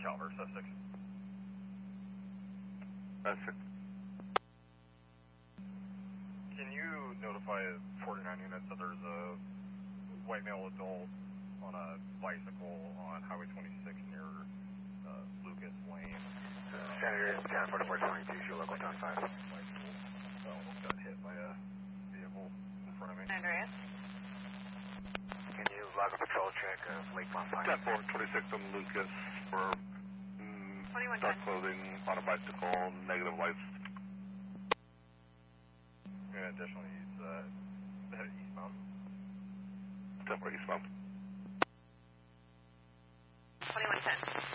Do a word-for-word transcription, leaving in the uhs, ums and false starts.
Calvert, S six. S six. Can you notify forty-nine units that there's a white male adult on a bicycle on Highway twenty-six near uh, Lucas Lane? Senator ten forty-four twenty-two, show local time five. Bicycle. Almost got hit by a vehicle in front of me. Andreas? Can you log a patrol check of Lake Montpine? ten four twenty-six on Lucas for mm, dark clothing on a bicycle, negative lights. And additionally, he's uh, headed eastbound. ten four eastbound. twenty-one ten.